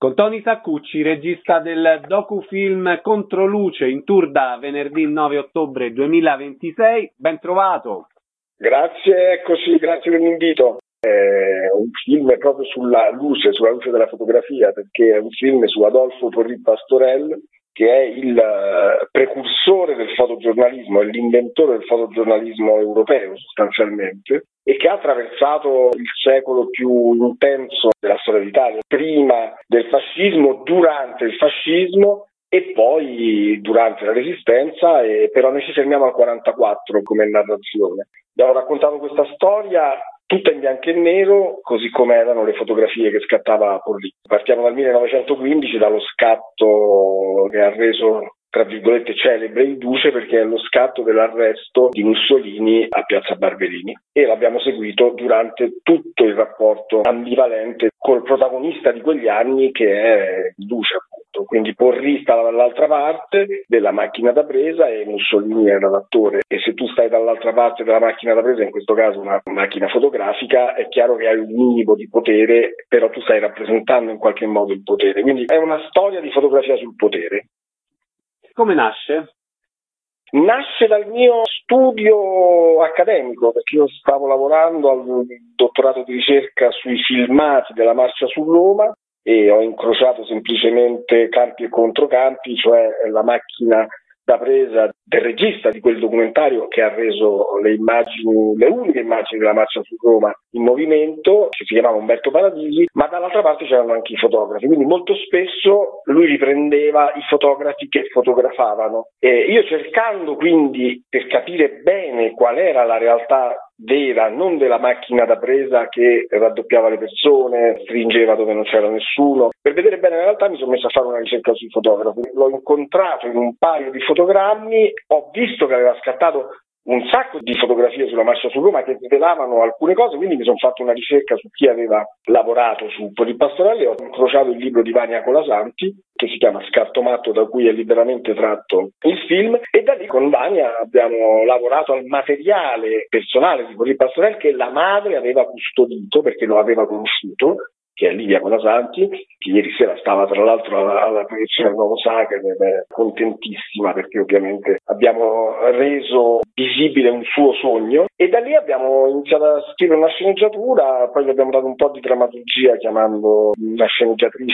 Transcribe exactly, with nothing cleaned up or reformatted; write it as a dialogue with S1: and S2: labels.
S1: con Tony Saccucci, regista del docufilm Controluce, in tour da venerdì nove ottobre duemilaventisei. Ben trovato.
S2: Grazie, eccoci, grazie per l'invito. È un film proprio sulla luce, sulla luce della fotografia, perché è un film su Adolfo Porri Pastorell, che è il precursore del fotogiornalismo, è l'inventore del fotogiornalismo europeo sostanzialmente, e che ha attraversato il secolo più intenso della storia d'Italia, prima del fascismo, durante il fascismo e poi durante la Resistenza, e però noi ci fermiamo al quarantaquattro come narrazione. Abbiamo raccontato questa storia tutta in bianco e nero, così come erano le fotografie che scattava Porri. Partiamo dal millenovecentoquindici, dallo scatto che ha reso, tra virgolette, celebre il Duce, perché è lo scatto dell'arresto di Mussolini a Piazza Barberini, e l'abbiamo seguito durante tutto il rapporto ambivalente col protagonista di quegli anni, che è il Duce, appunto. Quindi Porri stava dall'altra parte della macchina da presa e Mussolini era l'attore, e se tu stai dall'altra parte della macchina da presa, in questo caso una macchina fotografica, è chiaro che hai un minimo di potere, però tu stai rappresentando in qualche modo il potere, quindi è una storia di fotografia sul potere.
S1: Come nasce?
S2: Nasce dal mio studio accademico, perché io stavo lavorando al dottorato di ricerca sui filmati della marcia su Roma e ho incrociato semplicemente campi e controcampi, cioè la macchina da presa del regista di quel documentario che ha reso le immagini, le uniche immagini della marcia su Roma in movimento, che si chiamava Umberto Paradisi, ma dall'altra parte c'erano anche i fotografi, quindi molto spesso lui riprendeva i fotografi che fotografavano. E io, cercando quindi, per capire bene qual era la realtà vera, non della macchina da presa che raddoppiava le persone, stringeva dove non c'era nessuno, per vedere bene la realtà mi sono messo a fare una ricerca sui fotografi. L'ho incontrato in un paio di fotogrammi, ho visto che aveva scattato un sacco di fotografie sulla marcia su Roma che svelavano alcune cose, quindi mi sono fatto una ricerca su chi aveva lavorato su Porri Pastorell e ho incrociato il libro di Vania Colasanti, che si chiama Scatto matto, da cui è liberamente tratto il film, e da lì con Vania abbiamo lavorato al materiale personale di Porri Pastorell che la madre aveva custodito perché lo aveva conosciuto, che è Livia Colasanti, che ieri sera stava tra l'altro alla, alla proiezione del nuovo Sacred ed è contentissima perché ovviamente abbiamo reso visibile un suo sogno, e da lì abbiamo iniziato a scrivere una sceneggiatura, poi gli abbiamo dato un po' di drammaturgia chiamando una sceneggiatrice